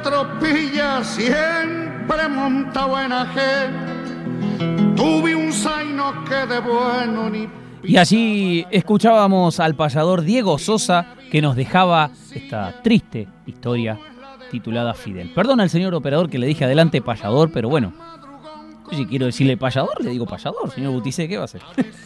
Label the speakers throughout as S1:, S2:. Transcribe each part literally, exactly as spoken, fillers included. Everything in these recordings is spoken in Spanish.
S1: tropilla siempre montado en ajé. Tuve un zaino que de bueno ni...
S2: Y allí escuchábamos al payador Diego Sosa, que nos dejaba esta triste historia titulada Fidel. Perdona al señor operador que le dije adelante payador, pero bueno, si quiero decirle payador, le digo payador. Señor Butice, ¿qué va a hacer?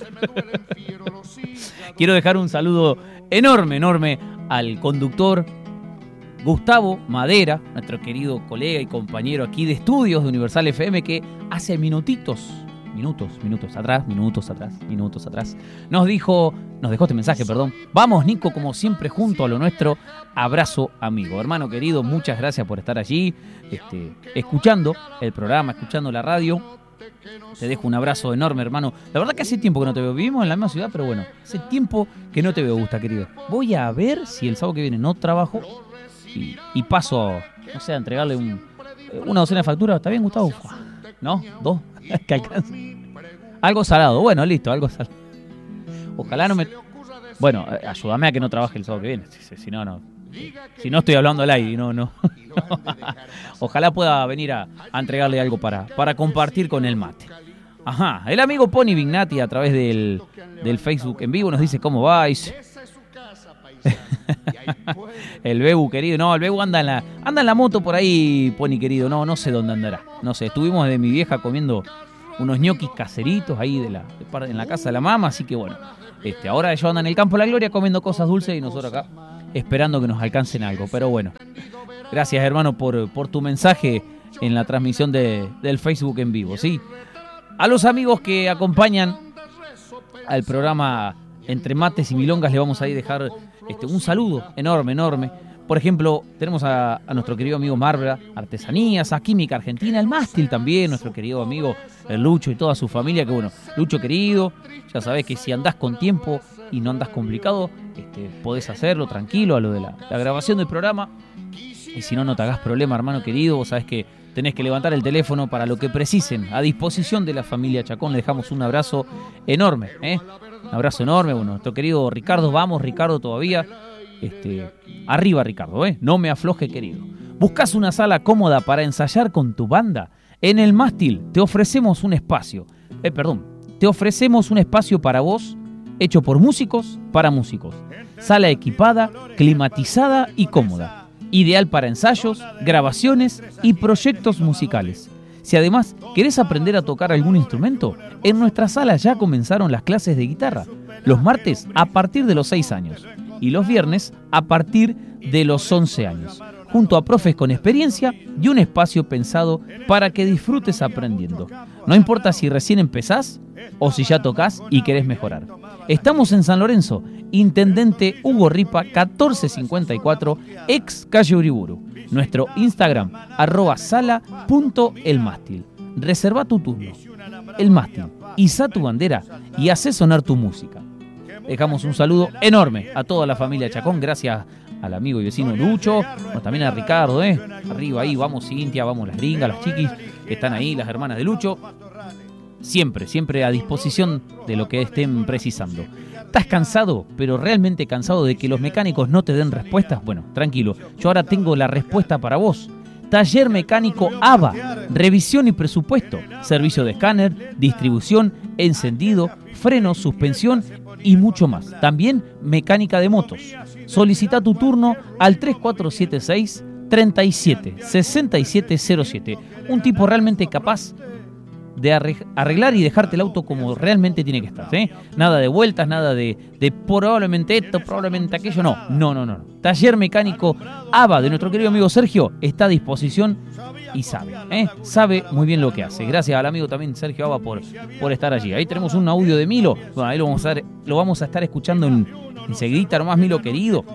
S2: Quiero dejar un saludo enorme, enorme al conductor Gustavo Madera, nuestro querido colega y compañero aquí de estudios de Universal F M, que hace minutitos, minutos, minutos atrás, minutos atrás, minutos atrás, nos dijo, nos dejó este mensaje, perdón. Vamos, Nico, como siempre, junto a lo nuestro. Abrazo, amigo. Hermano querido, muchas gracias por estar allí, este, escuchando el programa, escuchando la radio. Te dejo un abrazo enorme, hermano. La verdad que hace tiempo que no te veo. Vivimos en la misma ciudad, pero bueno, hace tiempo que no te veo, Gusta, querido. Voy a ver si el sábado que viene no trabajo y, y paso, no sé, a entregarle un, una docena de facturas. ¿Está bien, Gustavo? ¿No? ¿Dos? Que alcance. Algo salado. Bueno, listo, algo salado. Ojalá no me... Bueno, ayúdame a que no trabaje el sábado que viene. Si, si no, no. Si no estoy hablando al aire, no, no. Ojalá pueda venir a, a entregarle algo para, para compartir con el mate. Ajá, el amigo Pony Vignati a través del, del Facebook en vivo nos dice cómo vais. El Bebu querido, no, el Bebu anda en la, anda en la moto por ahí, Pony querido, no, no sé dónde andará. No sé, estuvimos de mi vieja comiendo unos ñoquis caseritos ahí de la, de, en la casa de la mamá, así que bueno, este, ahora ellos andan en el campo de la gloria comiendo cosas dulces y nosotros acá esperando que nos alcancen algo, pero bueno. Gracias, hermano, por, por tu mensaje en la transmisión de, del Facebook en vivo, ¿sí? A los amigos que acompañan al programa Entre Mates y Milongas le vamos a ir dejar este, un saludo enorme, enorme. Por ejemplo, tenemos a, a nuestro querido amigo Marbra Artesanías, a Química Argentina, el Mástil también, nuestro querido amigo el Lucho y toda su familia, que bueno, Lucho querido, ya sabés que si andás con tiempo y no andás complicado, este, podés hacerlo tranquilo a lo de la, la grabación del programa. Y si no, no te hagas problema, hermano querido. Vos sabés que tenés que levantar el teléfono para lo que precisen. A disposición de la familia Chacón. Le dejamos un abrazo enorme, ¿eh? Un abrazo enorme. Bueno, nuestro querido Ricardo, vamos, Ricardo, todavía. Este, arriba, Ricardo, ¿eh? No me afloje, querido. ¿Buscás una sala cómoda para ensayar con tu banda? En el Mástil te ofrecemos un espacio. Eh, perdón. Te ofrecemos un espacio para vos, hecho por músicos, para músicos. Sala equipada, climatizada y cómoda. Ideal para ensayos, grabaciones y proyectos musicales. Si además querés aprender a tocar algún instrumento, en nuestra sala ya comenzaron las clases de guitarra. Los martes a partir de los seis años y los viernes a partir de los once años. Junto a profes con experiencia y un espacio pensado para que disfrutes aprendiendo. No importa si recién empezás o si ya tocas y querés mejorar. Estamos en San Lorenzo, Intendente Hugo Ripa catorce cincuenta y cuatro, ex calle Uriburu. Nuestro Instagram, arroba sala punto el mástil. Reserva tu turno. El Mástil, izá tu bandera y hacé sonar tu música. Dejamos un saludo enorme a toda la familia Chacón, gracias al amigo y vecino Lucho, bueno, también a Ricardo, ¿eh? Arriba ahí, vamos Cintia, vamos las gringas, las chiquis que están ahí, las hermanas de Lucho. Siempre, siempre a disposición de lo que estén precisando. ¿Estás cansado, pero realmente cansado de que los mecánicos no te den respuestas? Bueno, tranquilo, yo ahora tengo la respuesta para vos. Taller Mecánico A B A, revisión y presupuesto, servicio de escáner, distribución, encendido, freno, suspensión y mucho más. También mecánica de motos. Solicita tu turno al tres cuatro siete seis, tres siete, seis siete cero siete. Un tipo realmente capaz de arreglar y dejarte el auto como realmente tiene que estar, ¿eh? Nada de vueltas, nada de, de probablemente esto, probablemente aquello, no, no, no, no. Taller Mecánico A B A de nuestro querido amigo Sergio está a disposición y sabe, ¿eh? Sabe muy bien lo que hace. Gracias al amigo también Sergio A B A por, por estar allí. Ahí tenemos un audio de Milo, bueno, ahí lo vamos a, ver, lo vamos a estar escuchando en, enseguidita nomás, Milo querido,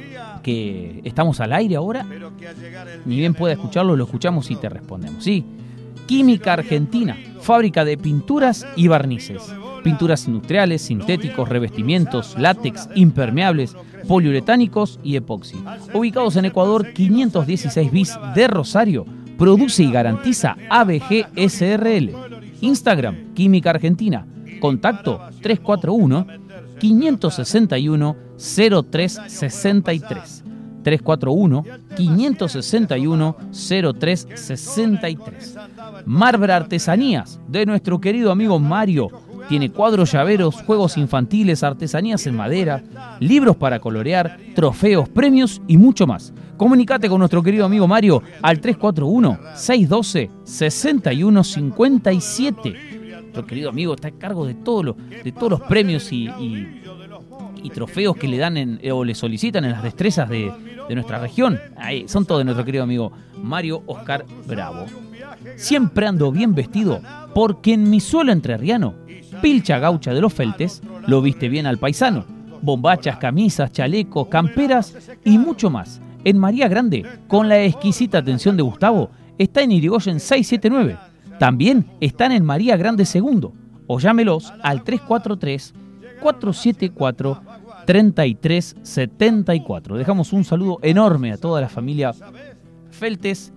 S2: que estamos al aire ahora, ni bien pueda escucharlo, lo escuchamos y te respondemos, ¿sí? Química Argentina, fábrica de pinturas y barnices. Pinturas industriales, sintéticos, revestimientos, látex, impermeables, poliuretánicos y epoxi. Ubicados en Ecuador quinientos dieciséis bis de Rosario, produce y garantiza A B G S R L. Instagram, Química Argentina. Contacto tres cuatro uno, cinco seis uno, cero tres seis tres. tres cuatro uno, cinco seis uno, cero tres seis tres. Marbra Artesanías, de nuestro querido amigo Mario. Tiene cuadros, llaveros, juegos infantiles, artesanías en madera, libros para colorear, trofeos, premios y mucho más. Comunicate con nuestro querido amigo Mario al tres cuatro uno, seis uno dos, seis uno cinco siete. Nuestro querido amigo está a cargo de, todo lo, de todos los premios y, y, y trofeos que le dan en, o le solicitan en las destrezas de, de nuestra región. Ahí, son todos de nuestro querido amigo Mario Oscar Bravo. Siempre ando bien vestido porque en mi suelo entrerriano, pilcha gaucha de los Feltes, lo viste bien al paisano. Bombachas, camisas, chalecos, camperas y mucho más. En María Grande, con la exquisita atención de Gustavo, está en Irigoyen seiscientos setenta y nueve. También están en María Grande segundo. O llámelos al tres cuatro tres, cuatro siete cuatro, tres tres siete cuatro. Dejamos un saludo enorme a toda la familia Feltes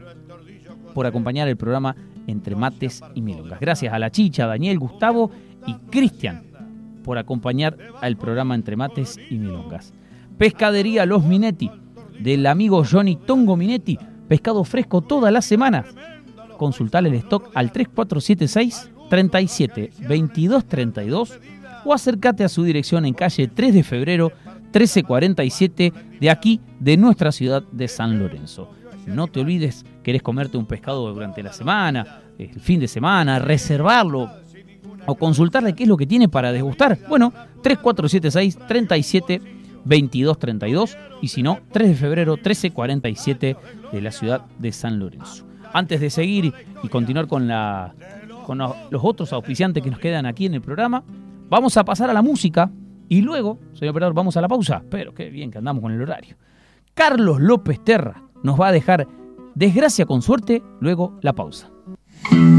S2: por acompañar el programa Entre Mates y Milongas. Gracias a la Chicha, Daniel, Gustavo y Cristian por acompañar al programa Entre Mates y Milongas. Pescadería Los Minetti, del amigo Johnny Tongo Minetti. Pescado fresco todas las semanas. Consultar el stock al tres cuatro siete seis, treinta y siete, veintidós treinta y dos o acércate a su dirección en calle tres de febrero, trece cuarenta y siete, de aquí, de nuestra ciudad de San Lorenzo. No te olvides, querés comerte un pescado durante la semana, el fin de semana, reservarlo o consultarle qué es lo que tiene para degustar. Bueno, tres cuatro siete seis, treinta y siete, veintidós treinta y dos y si no, tres de febrero, trece cuarenta y siete, de la ciudad de San Lorenzo. Antes de seguir y continuar con, la, con los otros auspiciantes que nos quedan aquí en el programa, vamos a pasar a la música y luego, señor operador, vamos a la pausa. Pero qué bien que andamos con el horario. Carlos López Terra nos va a dejar Desgracia con Suerte, luego la pausa.